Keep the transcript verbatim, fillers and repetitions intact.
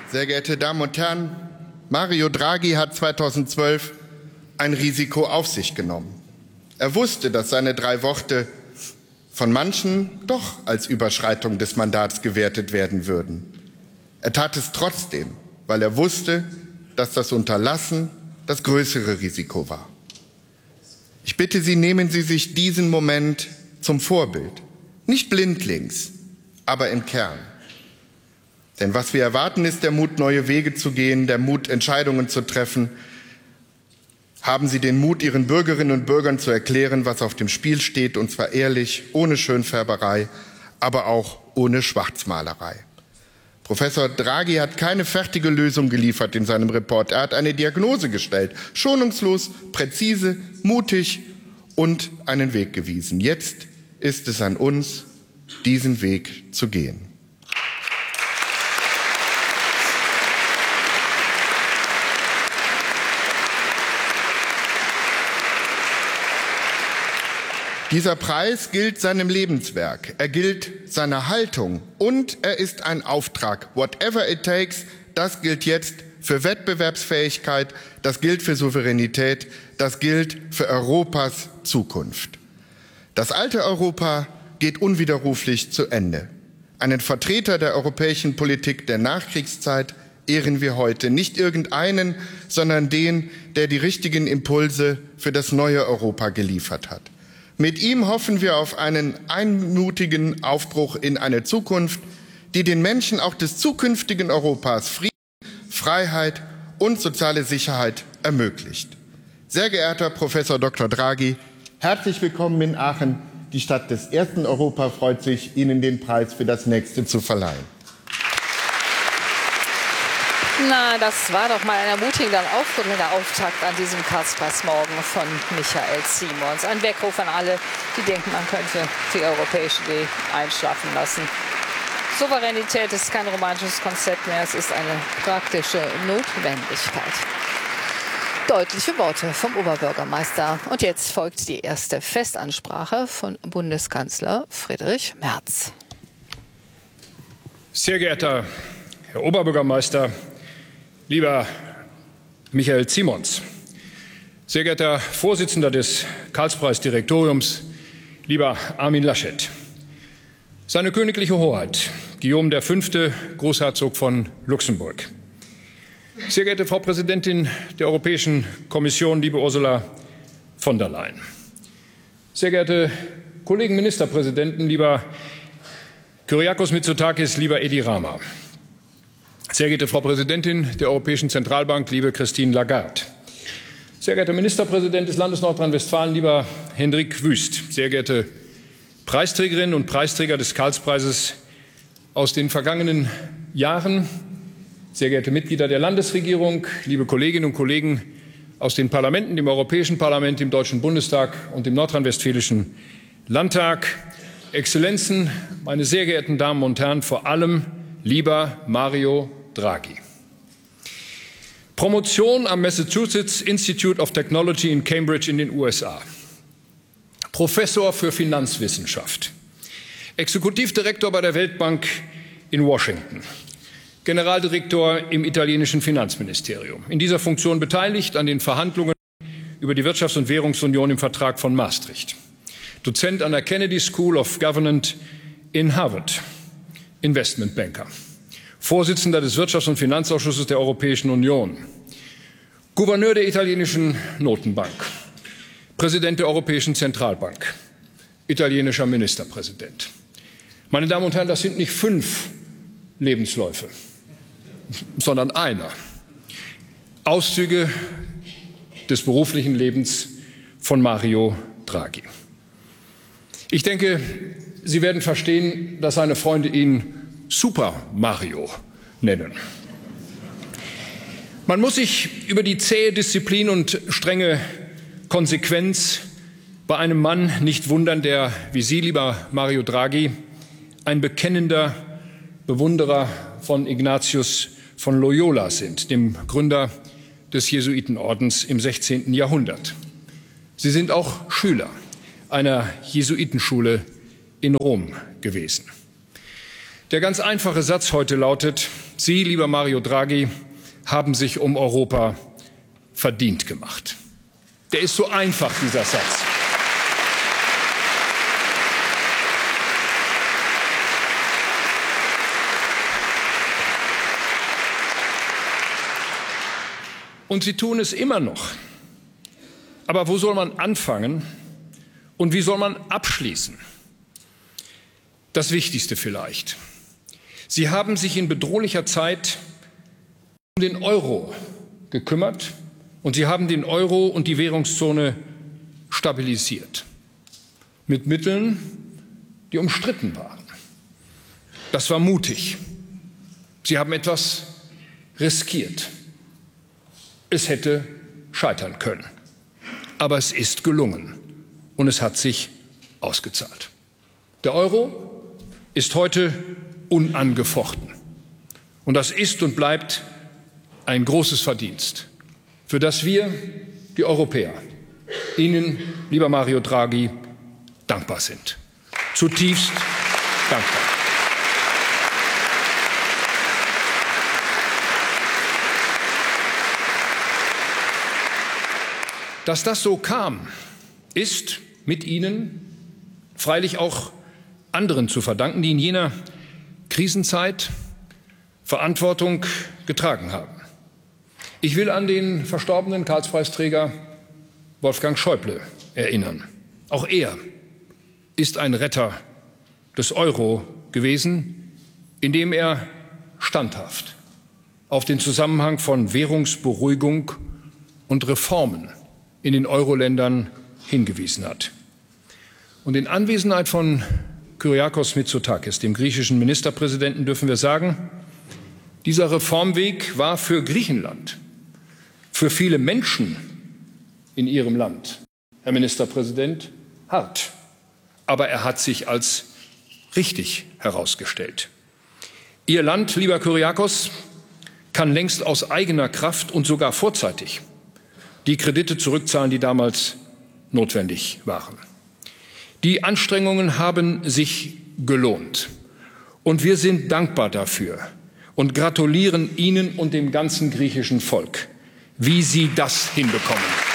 Sehr geehrte Damen und Herren, Mario Draghi hat zweitausendzwölf ein Risiko auf sich genommen. Er wusste, dass seine drei Worte von manchen doch als Überschreitung des Mandats gewertet werden würden. Er tat es trotzdem, weil er wusste, dass das Unterlassen das größere Risiko war. Ich bitte Sie, nehmen Sie sich diesen Moment zum Vorbild. Nicht blindlings, aber im Kern. Denn was wir erwarten, ist der Mut, neue Wege zu gehen, der Mut, Entscheidungen zu treffen. Haben Sie den Mut, Ihren Bürgerinnen und Bürgern zu erklären, was auf dem Spiel steht, und zwar ehrlich, ohne Schönfärberei, aber auch ohne Schwarzmalerei. Professor Draghi hat keine fertige Lösung geliefert in seinem Report. Er hat eine Diagnose gestellt, schonungslos, präzise, mutig und einen Weg gewiesen. Jetzt ist es an uns, diesen Weg zu gehen. Dieser Preis gilt seinem Lebenswerk, er gilt seiner Haltung und er ist ein Auftrag. Whatever it takes, das gilt jetzt für Wettbewerbsfähigkeit, das gilt für Souveränität, das gilt für Europas Zukunft. Das alte Europa geht unwiderruflich zu Ende. Einen Vertreter der europäischen Politik der Nachkriegszeit ehren wir heute. Nicht irgendeinen, sondern den, der die richtigen Impulse für das neue Europa geliefert hat. Mit ihm hoffen wir auf einen einmutigen Aufbruch in eine Zukunft, die den Menschen auch des zukünftigen Europas Frieden, Freiheit und soziale Sicherheit ermöglicht. Sehr geehrter Professor Doktor Draghi, herzlich willkommen in Aachen. Die Stadt des ersten Europa freut sich, Ihnen den Preis für das nächste zu verleihen. Na, das war doch mal ein ermutigender Auftakt an diesem Karlspreismorgen von Michael Simons. Ein Weckruf an alle, die denken, man könnte die europäische Idee einschlafen lassen. Souveränität ist kein romantisches Konzept mehr, es ist eine praktische Notwendigkeit. Deutliche Worte vom Oberbürgermeister. Und jetzt folgt die erste Festansprache von Bundeskanzler Friedrich Merz. Sehr geehrter Herr Oberbürgermeister, lieber Michael Simons, sehr geehrter Vorsitzender des Karlspreisdirektoriums, lieber Armin Laschet, Seine Königliche Hoheit Guillaume der Fünfte, Großherzog von Luxemburg, sehr geehrte Frau Präsidentin der Europäischen Kommission, liebe Ursula von der Leyen, sehr geehrte Kollegen Ministerpräsidenten, lieber Kyriakos Mitsotakis, lieber Edi Rama, sehr geehrte Frau Präsidentin der Europäischen Zentralbank, liebe Christine Lagarde, sehr geehrter Ministerpräsident des Landes Nordrhein-Westfalen, lieber Hendrik Wüst, sehr geehrte Preisträgerinnen und Preisträger des Karlspreises aus den vergangenen Jahren, sehr geehrte Mitglieder der Landesregierung, liebe Kolleginnen und Kollegen aus den Parlamenten, dem Europäischen Parlament, dem Deutschen Bundestag und dem Nordrhein-Westfälischen Landtag, Exzellenzen, meine sehr geehrten Damen und Herren, vor allem lieber Mario Draghi. Promotion am Massachusetts Institute of Technology in Cambridge in den U S A. Professor für Finanzwissenschaft. Exekutivdirektor bei der Weltbank in Washington. Generaldirektor im italienischen Finanzministerium. In dieser Funktion beteiligt an den Verhandlungen über die Wirtschafts- und Währungsunion im Vertrag von Maastricht. Dozent an der Kennedy School of Government in Harvard. Investmentbanker. Vorsitzender des Wirtschafts- und Finanzausschusses der Europäischen Union, Gouverneur der italienischen Notenbank, Präsident der Europäischen Zentralbank, italienischer Ministerpräsident. Meine Damen und Herren, das sind nicht fünf Lebensläufe, sondern einer. Auszüge des beruflichen Lebens von Mario Draghi. Ich denke, Sie werden verstehen, dass seine Freunde ihn Super Mario nennen. Man muss sich über die zähe Disziplin und strenge Konsequenz bei einem Mann nicht wundern, der, wie Sie, lieber Mario Draghi, ein bekennender Bewunderer von Ignatius von Loyola sind, dem Gründer des Jesuitenordens im sechzehnten Jahrhundert. Sie sind auch Schüler einer Jesuitenschule in Rom gewesen. Der ganz einfache Satz heute lautet: Sie, lieber Mario Draghi, haben sich um Europa verdient gemacht. Der ist so einfach, dieser Satz. Und Sie tun es immer noch. Aber wo soll man anfangen und wie soll man abschließen? Das Wichtigste vielleicht: Sie haben sich in bedrohlicher Zeit um den Euro gekümmert und Sie haben den Euro und die Währungszone stabilisiert. Mit Mitteln, die umstritten waren. Das war mutig. Sie haben etwas riskiert. Es hätte scheitern können. Aber es ist gelungen und es hat sich ausgezahlt. Der Euro ist heute unangefochten. Und das ist und bleibt ein großes Verdienst, für das wir, die Europäer, Ihnen, lieber Mario Draghi, dankbar sind. Zutiefst dankbar. Dass das so kam, ist mit Ihnen freilich auch anderen zu verdanken, die in jener Krisenzeit Verantwortung getragen haben. Ich will an den verstorbenen Karlspreisträger Wolfgang Schäuble erinnern. Auch er ist ein Retter des Euro gewesen, indem er standhaft auf den Zusammenhang von Währungsberuhigung und Reformen in den Euro-Ländern hingewiesen hat. Und in Anwesenheit von Kyriakos Mitsotakis, dem griechischen Ministerpräsidenten, dürfen wir sagen, dieser Reformweg war für Griechenland, für viele Menschen in ihrem Land, Herr Ministerpräsident, hart. Aber er hat sich als richtig herausgestellt. Ihr Land, lieber Kyriakos, kann längst aus eigener Kraft und sogar vorzeitig die Kredite zurückzahlen, die damals notwendig waren. Die Anstrengungen haben sich gelohnt. Und wir sind dankbar dafür und gratulieren Ihnen und dem ganzen griechischen Volk, wie Sie das hinbekommen.